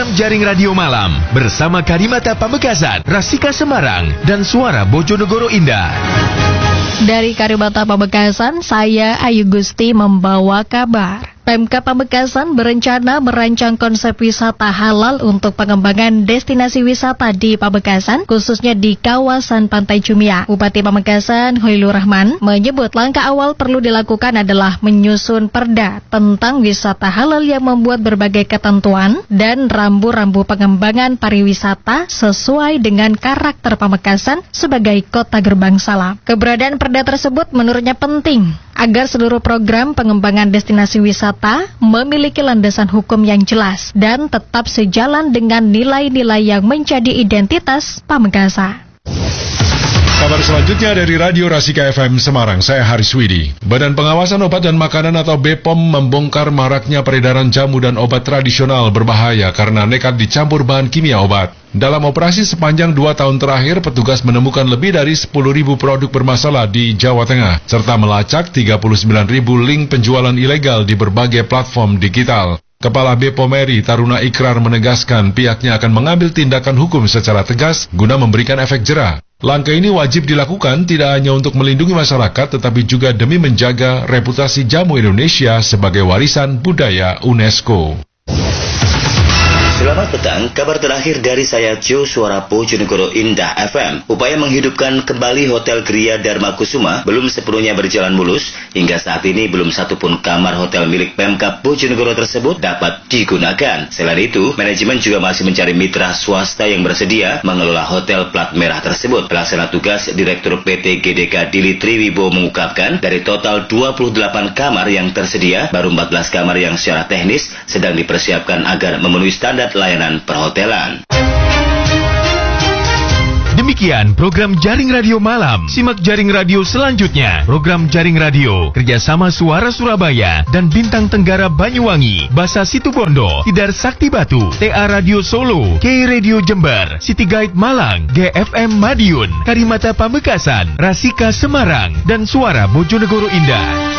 program Jaring Radio Malam bersama Karimata Pamekasan, Rasika Semarang, dan Suara Bojonegoro Indah. Dari Karimata Pamekasan, saya Ayu Gusti membawa kabar. Pemkab Pamekasan berencana merancang konsep wisata halal untuk pengembangan destinasi wisata di Pamekasan, khususnya di kawasan Pantai Cumia. Bupati Pamekasan, Hoilur Rahman, menyebut langkah awal perlu dilakukan adalah menyusun perda tentang wisata halal yang membuat berbagai ketentuan dan rambu-rambu pengembangan pariwisata sesuai dengan karakter Pamekasan sebagai kota gerbang salam. Keberadaan perda tersebut menurutnya penting agar seluruh program pengembangan destinasi wisata memiliki landasan hukum yang jelas dan tetap sejalan dengan nilai-nilai yang menjadi identitas Pamekasan. Kabar selanjutnya dari Radio Rasika FM Semarang, saya Haris Widi. Badan Pengawasan Obat dan Makanan atau BPOM membongkar maraknya peredaran jamu dan obat tradisional berbahaya karena nekat dicampur bahan kimia obat. Dalam operasi sepanjang 2 tahun terakhir, petugas menemukan lebih dari 10.000 produk bermasalah di Jawa Tengah, serta melacak 39.000 link penjualan ilegal di berbagai platform digital. Kepala BPOM RI Taruna Ikrar menegaskan pihaknya akan mengambil tindakan hukum secara tegas guna memberikan efek jera. Langkah ini wajib dilakukan tidak hanya untuk melindungi masyarakat, tetapi juga demi menjaga reputasi jamu Indonesia sebagai warisan budaya UNESCO. Selamat petang, kabar terakhir dari saya Jo Suara Bojonegoro Indah FM. Upaya menghidupkan kembali Hotel Gria Dharma Kusuma belum sepenuhnya berjalan mulus. Hingga saat ini belum satupun kamar hotel milik Pemkab Bojonegoro tersebut dapat digunakan. Selain itu, manajemen juga masih mencari mitra swasta yang bersedia mengelola hotel plat merah tersebut. Pelaksana tugas Direktur PT GDK Dili Triwibo mengungkapkan dari total 28 kamar yang tersedia, baru 14 kamar yang secara teknis sedang dipersiapkan agar memenuhi standar layanan perhotelan. Demikian program Jaring Radio Malam. Simak Jaring Radio selanjutnya. Program Jaring Radio kerjasama Suara Surabaya dan Bintang Tenggara Banyuwangi, Basa Situbondo, Tidar Sakti Batu, TA Radio Solo, K Radio Jember, City Guide Malang, GFM Madiun, Karimata Pamekasan, Rasika Semarang, dan Suara Bojonegoro Indah.